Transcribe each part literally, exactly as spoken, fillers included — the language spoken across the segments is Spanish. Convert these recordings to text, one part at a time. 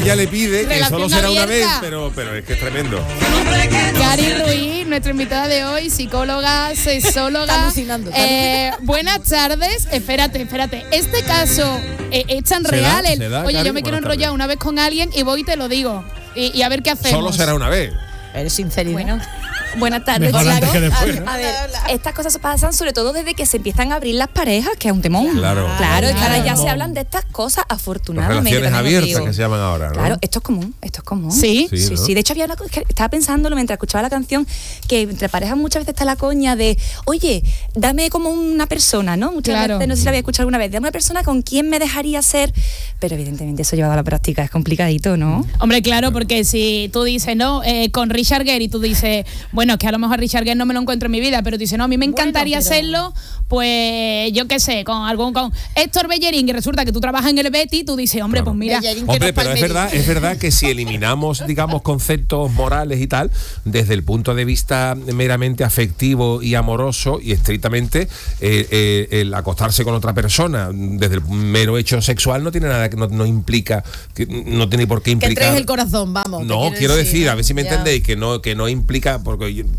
ella le pide que Relación solo será abierta. una vez, pero, pero es que es tremendo. Cari Ruiz, nuestra invitada de hoy, psicóloga, sexóloga. Está alucinando, está Eh, buenas tardes. Espérate, espérate. Este caso eh, es tan ¿Se real. da? el- ¿Se da, Oye, Cari? yo me quiero Buenas enrollar tardes. una vez con alguien y voy y te lo digo. Y, y a ver qué hacemos. Solo será una vez. Eres sinceridad. Bueno, buenas tardes, Mejor antes chicos. que después, ¿no? A ver, estas cosas pasan sobre todo desde que se empiezan a abrir las parejas, que es un temón. Claro. Claro, es que ahora ya Claro. se hablan de estas cosas, Las afortunadamente. relaciones también os abiertas digo. que se llaman ahora, ¿no? Claro, esto es común, esto es común. Sí. Sí, Sí, ¿no? sí. De hecho, había una cosa que estaba pensándolo mientras escuchaba la canción, que entre parejas muchas veces está la coña de, oye, dame como una persona, ¿no? Muchas Claro. veces, no sé si la había escuchado alguna vez, dame una persona con quien me dejaría ser, pero evidentemente eso llevado a la práctica es complicadito, ¿no? Hombre, claro, porque si tú dices, no, eh, con Richard Gere y tú dices, bueno, es que a lo mejor Richard Gere no me lo encuentro en mi vida, pero tú dices, no, a mí me encantaría Bueno, pero- hacerlo, pues yo qué sé, con algún, con Héctor Bellerín, y resulta que tú trabajas en el Betty, tú dices, hombre, Claro. pues mira, Bellerín, que Hombre, no pero es palmerín. verdad, es verdad que si eliminamos, digamos, conceptos morales y tal, desde el punto de vista meramente afectivo y amoroso y estrictamente eh, eh, el acostarse con otra persona desde el mero hecho sexual no tiene nada que no, no implica, que no tiene por qué Que implicar. entres el corazón, vamos. te No, quiero decir, ¿no? a ver si me Ya. entendéis, que no, que no implica, porque yo-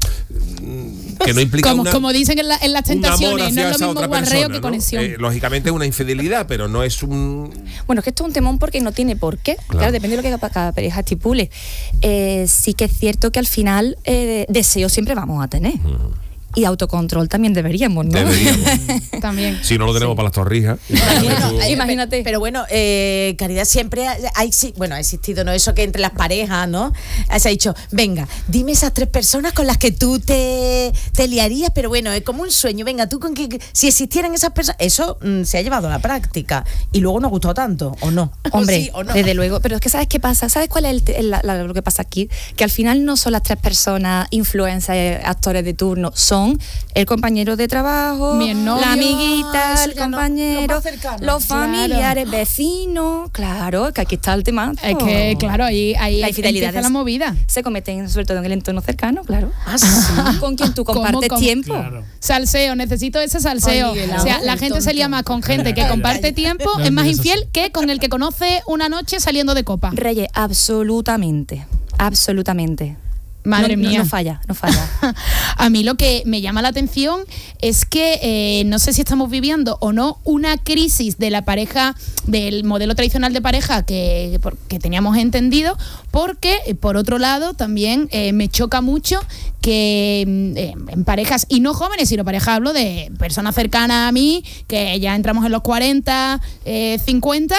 que no implica como, una, como dicen en, la- en las un amor tentaciones, no hacia es lo esa mismo otra guarreo persona, que ¿no? conexión. Eh, lógicamente es una infidelidad, pero no es un... Bueno, es que esto es un temón porque no tiene por qué. Claro, depende de lo que cada, cada pareja estipule. Eh, sí que es cierto que al final eh, deseo siempre vamos a tener. Y autocontrol también deberíamos, ¿no? Deberíamos. También. Si no lo tenemos para las torrijas. Bueno, eh, Imagínate. pe- Pero bueno, eh, Caridad, siempre ha, ha exi- bueno, ha existido, ¿no? Eso que entre las parejas, ¿no? Se ha dicho, venga, dime esas tres personas con las que tú te, te liarías, pero bueno, es como un sueño. Venga, tú con que, si existieran esas personas, eso mm, se ha llevado a la práctica y luego no ha gustado tanto, ¿o no? Hombre, ¿O sí o no? desde luego. Pero es que ¿sabes qué pasa? ¿Sabes cuál es el te- el- la- la- lo que pasa aquí? Que al final no son las tres personas, influencers, actores de turno, son el compañero de trabajo, Mi novio. la amiguita, Ah, el eso ya no, compañero, lo más cercano. los Claro. familiares, vecinos. Claro, que aquí está el tema. Es que, claro, ahí, ahí La infidelidad empieza es- la movida. se cometen sobre todo en el entorno cercano, claro. Ah, sí. Con quien tú ¿Cómo, compartes cómo? tiempo. Claro. Salseo, necesito ese salseo. Ay, Miguel o sea, Ángel, la gente se tonto. lía más con gente que Calla, comparte calla. tiempo, No es más mires infiel así. que con el que conoce una noche saliendo de copa. Reyes, absolutamente. Absolutamente. Madre No- no- mía. No falla, no falla. A mí lo que me llama la atención es que eh, no sé si estamos viviendo o no una crisis de la pareja, del modelo tradicional de pareja que, por- que teníamos entendido, porque eh, por otro lado también eh, me choca mucho que mm, eh, en parejas, y no jóvenes, sino parejas, hablo de personas cercanas a mí, que ya entramos en los cuarenta, eh, cincuenta,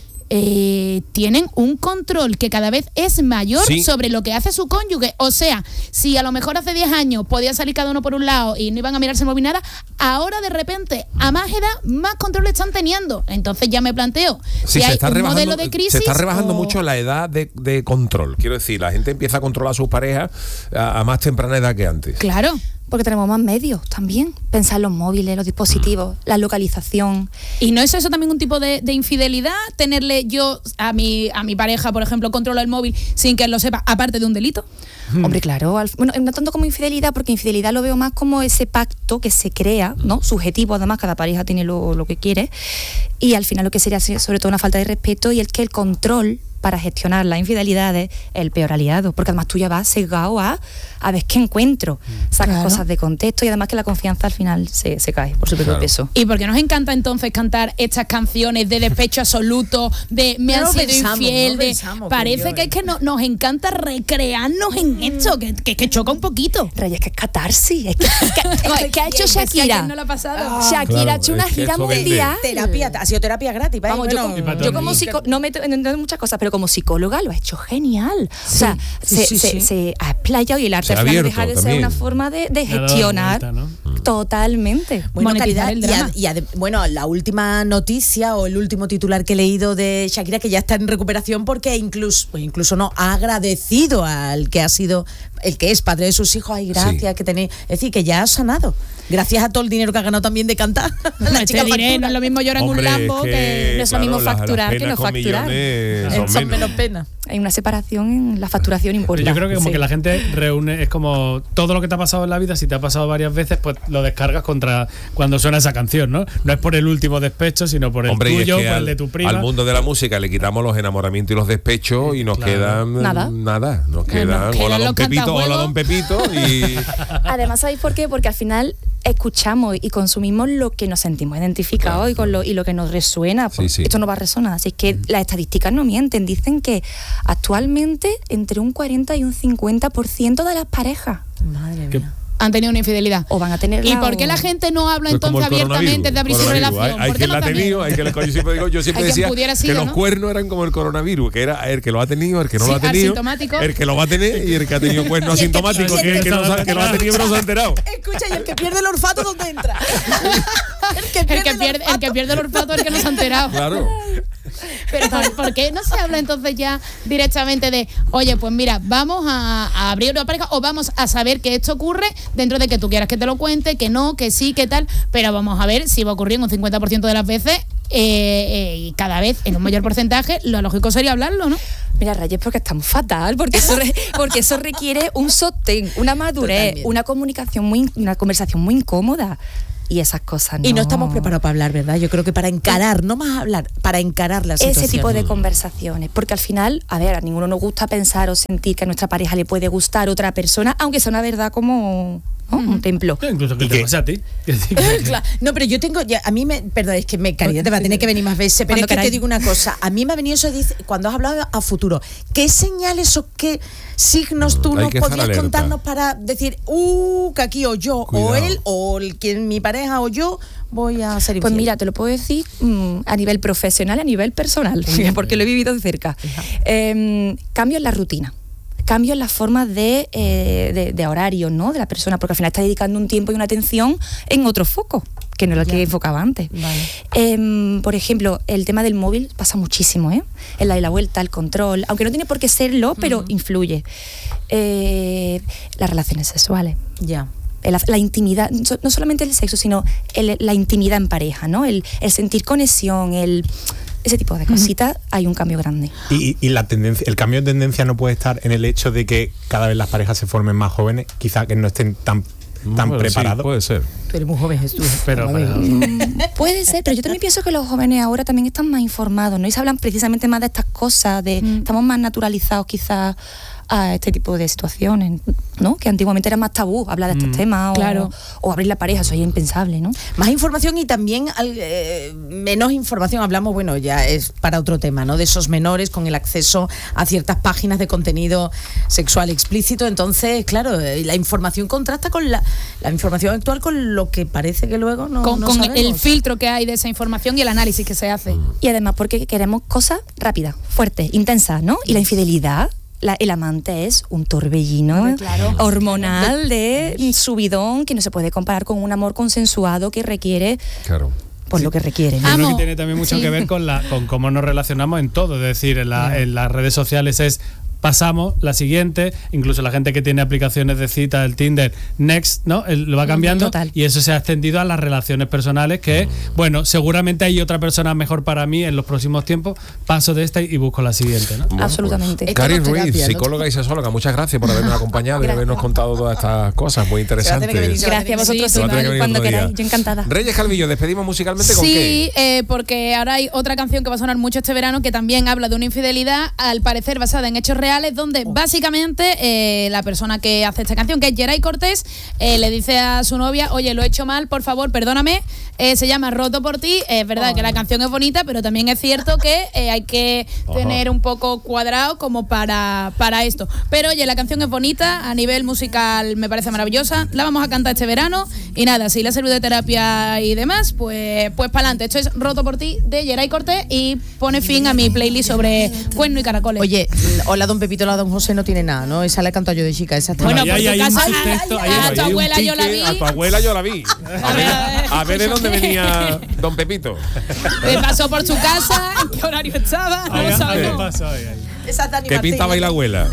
eh, tienen un control que cada vez es mayor Sí. sobre lo que hace su cónyuge. O sea, si a lo mejor hace diez años podía salir cada uno por un lado y no iban a mirarse el móvil nada, ahora de repente, a más edad, más control están teniendo. Entonces ya me planteo Sí, si se hay está un rebajando, modelo de crisis se está rebajando o- mucho la edad de, de control. Quiero decir, la gente empieza a controlar a sus parejas a, a más temprana edad que antes. Claro. Porque tenemos más medios también. Pensar en los móviles, los dispositivos, la localización. ¿Y no es eso también un tipo de, de infidelidad? Tenerle yo a mi, a mi pareja, por ejemplo, controlo el móvil sin que él lo sepa, aparte de un delito. Hombre, claro. al- bueno, no tanto como infidelidad, porque infidelidad lo veo más como ese pacto que se crea, ¿no? Subjetivo, además, cada pareja tiene lo, lo que quiere. Y al final lo que sería sobre todo una falta de respeto y el que el control para gestionar las infidelidades es el peor aliado, porque además tú ya vas sesgado a a ver qué encuentro, sacas Claro. cosas de contexto y además que la confianza al final se, se cae por su propio Claro. peso. ¿Y por qué nos encanta entonces cantar estas canciones de despecho absoluto, de me No han lo sido pensamos, infiel, no de pensamos, parece pero que es que no- nos encanta recrearnos en esto, que, que, que choca un poquito? Reyes, que es catarsis. Es que, que- que ha hecho Es que a Shakira. quién no le ha pasado. Shakira Claro, ha hecho una es que gira eso vende. mundial. Terapia, ha sido terapia gratis. ¿vale? Vamos, yo, Bueno, como- Y para yo todo como el mundo. psicóloga, no me meto en muchas cosas, pero como psicóloga lo ha hecho genial. o sea, sí, se, sí, se- sí. se ha explayado y el arte Se ha al final no abierto deja de ser también. una forma de, de Le ha dado gestionar vuelta, ¿no? totalmente. Bueno, Monetizar Caridad, el y, drama. a- y ade- bueno, la última noticia o el último titular que he leído de Shakira, que ya está en recuperación porque incluso, pues incluso no, ha agradecido al que ha sido, el que es padre de sus hijos, ay, gracias, Sí. que tenéis, es decir, que ya ha sanado, gracias a todo el dinero que ha ganado también de cantar. No, La te chica diré, factura. no es lo mismo llorar en un Hombre, Lambo es que, que, no es lo mismo claro, las- facturar las que no penas con facturar. millones Eh, son son menos. menos pena. hay una separación en la facturación importante. Yo creo que como sí. que la gente reúne, es como todo lo que te ha pasado en la vida, si te ha pasado varias veces, pues lo descargas contra cuando suena esa canción, ¿no? No es por el último despecho, sino por el Hombre, tuyo, y es que por al, el de tu prima. al mundo de la música le quitamos los enamoramientos y los despechos y nos Claro. quedan Nada. nada. Nos Bueno, quedan quedan hola los don Pepito, cantajuegos. hola don Pepito y Además, ¿sabéis por qué? Porque al final escuchamos y consumimos lo que nos sentimos identificados Claro, y con lo y lo que nos resuena. Sí, sí. Esto no va a resonar. Así que las estadísticas no mienten. Dicen que actualmente entre un cuarenta y un cincuenta por ciento de las parejas Madre Que- mía. Han tenido una infidelidad. o van a tener ¿Y por qué la gente no habla pues como entonces el abiertamente de abrir su coronavirus. relación? Hay, hay ¿Por qué quien no la ha también? tenido, hay que yo siempre digo, yo siempre Hay quien decía pudiera que sido, los ¿no? cuernos eran como el coronavirus, que era el que lo ha tenido, el que no Sí, lo ha tenido, asintomático. el que lo va a tener y el que ha tenido cuerno Y el que asintomático, tiene- que es el que no sabe que lo ha tenido pero no se ha enterado. Escucha, y el que pierde el olfato, ¿dónde entra? el que El pierde que, pierde, el que pierde el olfato es el que no se ha enterado. Claro. Pero ¿por, por qué no se habla entonces ya directamente de, oye, pues mira, vamos a, a abrir una pareja o vamos a saber que esto ocurre dentro de que tú quieras que te lo cuente, que no, que sí, que tal, pero vamos a ver si va a ocurrir en un cincuenta por ciento de las veces eh, eh, y cada vez en un mayor porcentaje, lo lógico sería hablarlo, ¿no? Mira, Reyes, porque estamos fatal, porque eso, re- porque eso requiere un sostén, una madurez, Totalmente. una comunicación muy, una conversación muy incómoda. Y esas cosas no. Y no estamos preparados para hablar, ¿verdad? Yo creo que para encarar, no más hablar, para encarar la situación. Ese tipo de conversaciones, porque al final, a ver, a ninguno nos gusta pensar o sentir que a nuestra pareja le puede gustar otra persona, aunque sea una verdad como ¿no? un templo. Incluso que ¿Y te qué? pase a ti. Claro. No, pero yo tengo, ya, a mí me, perdón, es que me, Caridad, te va a tener que venir más veces, pero Cuando es que te queráis. digo una cosa, a mí me ha venido eso, dice, cuando has hablado a futuro, ¿qué señales o qué signos tú Hay nos que estar podrías alerta. contarnos para decir, uh, que aquí o yo, Cuidado. o él, o el, quien, mi pareja o yo, voy a ser Pues infiel? mira, te lo puedo decir mm, a nivel profesional y a nivel personal, porque lo he vivido de cerca. Eh, cambio en la rutina. Cambio en las formas de, eh, de, de horario, ¿no? De la persona, porque al final está dedicando un tiempo y una atención en otro foco, que no es lo que enfocaba antes. Vale. Eh, por ejemplo, el tema del móvil pasa muchísimo, ¿eh? En la de la vuelta, el control, aunque no tiene por qué serlo, pero influye. Eh, las relaciones sexuales. Ya. La, la intimidad, so- no solamente el sexo, sino el- la intimidad en pareja, ¿no? El, el sentir conexión, el ese tipo de cositas, hay un cambio grande. Y, y la tendencia, el cambio de tendencia no puede estar en el hecho de que cada vez las parejas se formen más jóvenes, quizá que no estén tan, tan Bueno, sí, preparados. puede ser. Tú eres muy joven, Jesús. Pero, A ver. pero- Puede ser, pero yo también pienso que los jóvenes ahora también están más informados, ¿no? Y se hablan precisamente más de estas cosas, de estamos más naturalizados quizás a este tipo de situaciones, ¿no? Que antiguamente era más tabú hablar de estos temas o, claro. o abrir la pareja, eso ya es impensable, ¿no? Más información y también al- eh, menos información. Hablamos, bueno, ya es para otro tema, ¿no? De esos menores con el acceso a ciertas páginas de contenido sexual explícito. Entonces, claro, eh, la información contrasta con la, la información actual con lo que parece que luego no, con no con sabemos. el filtro que hay de esa información y el análisis que se hace. Y además porque queremos cosas rápidas, fuertes, intensas, ¿no? Y la infidelidad, la- el amante es un torbellino Hombre, claro. hormonal de subidón que no se puede comparar con un amor consensuado que requiere Claro. pues lo que requiere, ¿no? Yo creo Amo. que tiene también mucho Sí. que ver con la con cómo nos relacionamos en todo. Es decir, en, la- en las redes sociales es pasamos, la siguiente, incluso la gente que tiene aplicaciones de cita, el Tinder, next, ¿no? El- lo va cambiando Total. y eso se ha extendido a las relaciones personales que, bueno, seguramente hay otra persona mejor para mí en los próximos tiempos, paso de esta y busco la siguiente, ¿no? Bueno, Absolutamente. pues, Esto Cari no es Ruiz, terapia, ¿no? psicóloga y sexóloga, muchas gracias por habernos acompañado y Gracias. habernos contado todas estas cosas muy Se va a tener que venir, interesantes. se va a Gracias a vosotros, Sí, sí. Iván, Va a tener que venir cuando otro día. queráis, yo encantada. Reyes Calvillo, despedimos musicalmente con Sí, qué. eh, porque ahora hay otra canción que va a sonar mucho este verano que también habla de una infidelidad, al parecer basada en hechos reales, donde básicamente eh, la persona que hace esta canción, que es Geray Cortés, eh, le dice a su novia, oye, lo he hecho mal, por favor, perdóname. Eh, se llama Roto por ti. Es verdad que la canción es bonita, pero también es cierto que eh, hay que Ajá. tener un poco cuadrado como para, para esto. Pero oye, la canción es bonita, a nivel musical me parece maravillosa, la vamos a cantar este verano y nada, si le ha servido de terapia y demás, pues pues para adelante. Esto es Roto por ti de Geray Cortés y pone fin a mi playlist sobre cuerno y caracoles. Oye, hola don Pepito, hola don José, no tiene nada, ¿no? Esa la canto yo de chica, esa está Bueno, Ahí por hay- tu hay un casa- subtexto, Ay, ahí ay, hay a tu un abuela yo la Pique, vi. A tu abuela yo la vi. A ver, a ver de dónde venía don Pepito. Me pasó por su casa, en qué horario estaba, no Ahí- lo ahí sabemos. pasó, ahí, ahí. Esa Dani ¿Qué Martín. pintaba ahí la abuela?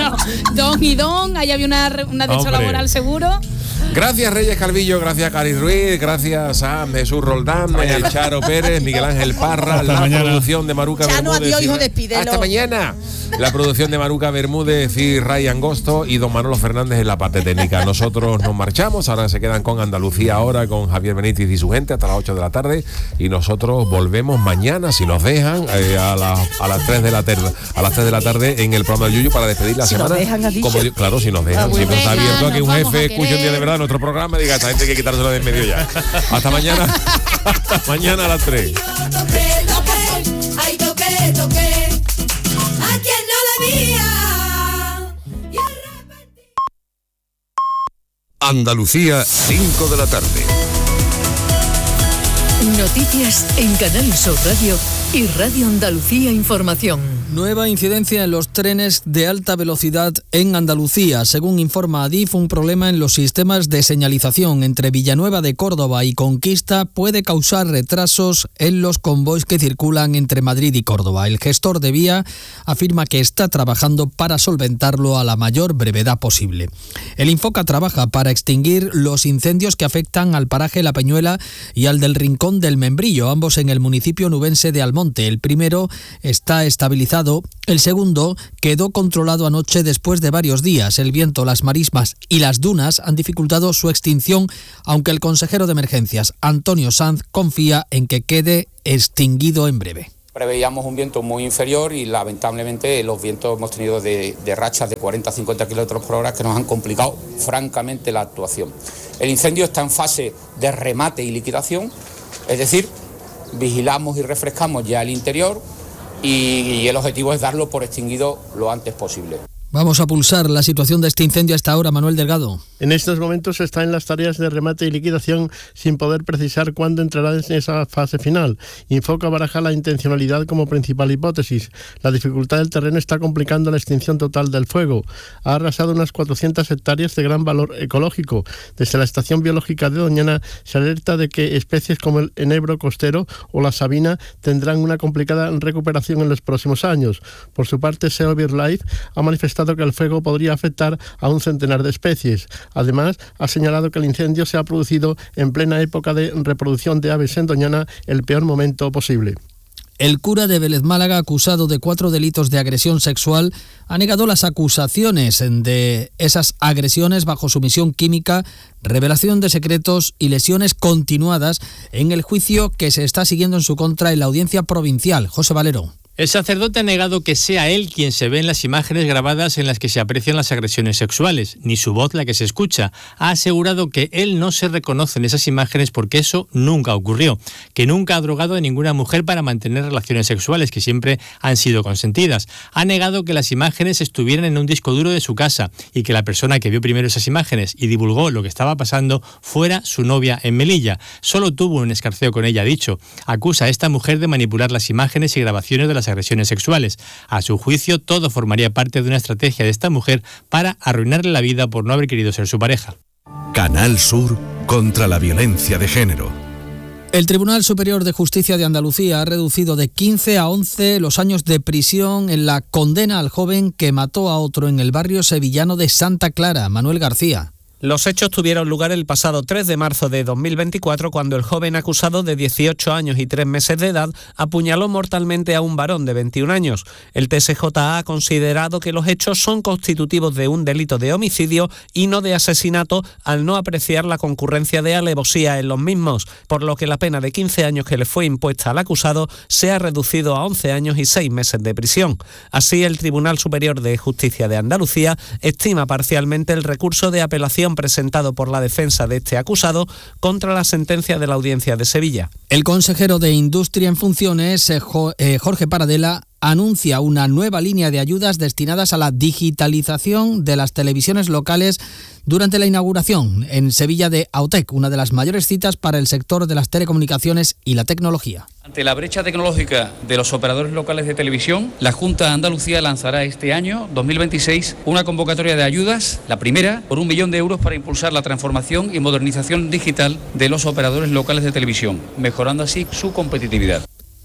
Don y don, ahí había una, re- una de hecho Hombre. laboral seguro. Gracias Reyes Calvillo, gracias Cari Ruiz, gracias a Jesús Roldán, el Charo Pérez, Miguel Ángel Parra, Hasta la mañana. producción de Maruca Chano, Bermúdez. adiós, y- hijo, despídelo. Hasta mañana. La producción de Maruca Bermúdez y Ray Angosto y don Manolo Fernández en la parte técnica. Nosotros nos marchamos, ahora se quedan con Andalucía ahora, con Javier Benítez y su gente hasta las ocho de la tarde, y nosotros volvemos mañana, si nos dejan, eh, a, la, a las tres de la tarde, a las tres de la tarde en el programa de Yuyu para despedir la Si semana. nos dejan, ¿has dicho? Como, claro, si nos dejan. Ah, bueno. Siempre está Venga, abierto a que nos un vamos jefe a escuche un día querer. de verdad nuestro programa y diga, esta gente hay que quitárselo de en medio ya. Hasta mañana. Hasta mañana a las tres. Toqué, toqué, ay, toqué, toqué, a quien no debía. Y arrepentí. Andalucía, cinco de la tarde. Noticias en Canal Sur Radio y Radio Andalucía Información. Nueva incidencia en los trenes de alta velocidad en Andalucía. Según informa Adif, un problema en los sistemas de señalización entre Villanueva de Córdoba y Conquista puede causar retrasos en los convoys que circulan entre Madrid y Córdoba. El gestor de vía afirma que está trabajando para solventarlo a la mayor brevedad posible. El Infoca trabaja para extinguir los incendios que afectan al paraje La Peñuela y al del Rincón del Membrillo, ambos en el municipio nubense de Almonte. El primero está estabilizado. El segundo quedó controlado anoche después de varios días. El viento, las marismas y las dunas han dificultado su extinción, aunque el consejero de emergencias, Antonio Sanz, confía en que quede extinguido en breve. Preveíamos un viento muy inferior y lamentablemente los vientos hemos tenido de, de rachas de cuarenta a cincuenta kilómetros por hora que nos han complicado francamente la actuación. El incendio está en fase de remate y liquidación, es decir, vigilamos y refrescamos ya el interior y, y el objetivo es darlo por extinguido lo antes posible. Vamos a pulsar la situación de este incendio hasta ahora, Manuel Delgado. En estos momentos está en las tareas de remate y liquidación sin poder precisar cuándo entrará en esa fase final. Infoca baraja la intencionalidad como principal hipótesis. La dificultad del terreno está complicando la extinción total del fuego. Ha arrasado unas cuatrocientas hectáreas de gran valor ecológico. Desde la estación biológica de Doñana se alerta de que especies como el enebro costero o la sabina tendrán una complicada recuperación en los próximos años. Por su parte, SEO BirdLife ha manifestado que el fuego podría afectar a un centenar de especies. Además, ha señalado que el incendio se ha producido en plena época de reproducción de aves en Doñana, el peor momento posible. El cura de Vélez Málaga, acusado de cuatro delitos de agresión sexual, ha negado las acusaciones de esas agresiones bajo sumisión química, revelación de secretos y lesiones continuadas en el juicio que se está siguiendo en su contra en la audiencia provincial. José Valero. El sacerdote ha negado que sea él quien se ve en las imágenes grabadas en las que se aprecian las agresiones sexuales, ni su voz la que se escucha. Ha asegurado que él no se reconoce en esas imágenes porque eso nunca ocurrió, que nunca ha drogado a ninguna mujer para mantener relaciones sexuales, que siempre han sido consentidas. Ha negado que las imágenes estuvieran en un disco duro de su casa y que la persona que vio primero esas imágenes y divulgó lo que estaba pasando fuera su novia en Melilla. Solo tuvo un escarceo con ella, ha dicho. Acusa a esta mujer de manipular las imágenes y grabaciones de las agresiones sexuales. A su juicio, todo formaría parte de una estrategia de esta mujer para arruinarle la vida por no haber querido ser su pareja. Canal Sur contra la violencia de género. El Tribunal Superior de Justicia de Andalucía ha reducido de quince a once los años de prisión en la condena al joven que mató a otro en el barrio sevillano de Santa Clara, Manuel García. Los hechos tuvieron lugar el pasado tres de marzo de dos mil veinticuatro, cuando el joven acusado de dieciocho años y tres meses de edad apuñaló mortalmente a un varón de veintiún años. El T S J ha considerado que los hechos son constitutivos de un delito de homicidio y no de asesinato, al no apreciar la concurrencia de alevosía en los mismos, por lo que la pena de quince años que le fue impuesta al acusado se ha reducido a once años y seis meses de prisión. Así, el Tribunal Superior de Justicia de Andalucía estima parcialmente el recurso de apelación presentado por la defensa de este acusado contra la sentencia de la Audiencia de Sevilla. El consejero de Industria en funciones, Jorge Paradela, anuncia una nueva línea de ayudas destinadas a la digitalización de las televisiones locales durante la inauguración en Sevilla de Autec, una de las mayores citas para el sector de las telecomunicaciones y la tecnología. Ante la brecha tecnológica de los operadores locales de televisión, la Junta de Andalucía lanzará este año, dos mil veintiséis, una convocatoria de ayudas, la primera, por un millón de euros para impulsar la transformación y modernización digital de los operadores locales de televisión, mejorando así su competitividad.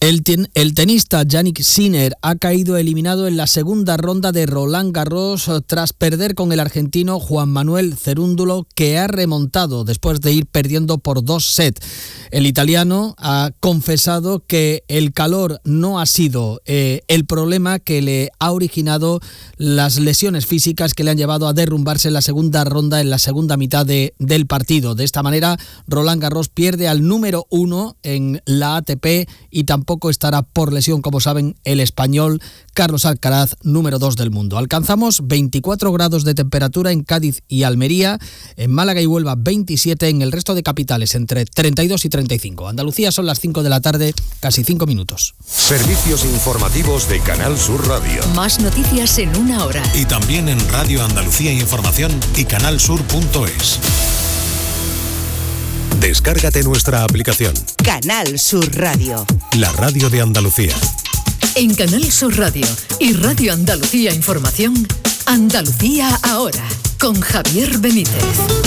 El, ten, el tenista Jannik Sinner ha caído eliminado en la segunda ronda de Roland Garros tras perder con el argentino Juan Manuel Cerúndolo, que ha remontado después de ir perdiendo por dos sets. El italiano ha confesado que el calor no ha sido eh, el problema que le ha originado las lesiones físicas que le han llevado a derrumbarse en la segunda ronda, en la segunda mitad de, del partido. De esta manera, Roland Garros pierde al número uno en la A T P y tampoco Tampoco estará por lesión, como saben, el español Carlos Alcaraz, número dos del mundo. Alcanzamos veinticuatro grados de temperatura en Cádiz y Almería, en Málaga y Huelva veintisiete, en el resto de capitales entre treinta y dos y treinta y cinco. Andalucía son las cinco de la tarde, casi cinco minutos. Servicios informativos de Canal Sur Radio. Más noticias en una hora. Y también en Radio Andalucía Información y canalsur punto es. Descárgate nuestra aplicación. Canal Sur Radio. La radio de Andalucía. En Canal Sur Radio y Radio Andalucía Información, Andalucía ahora, con Javier Benítez.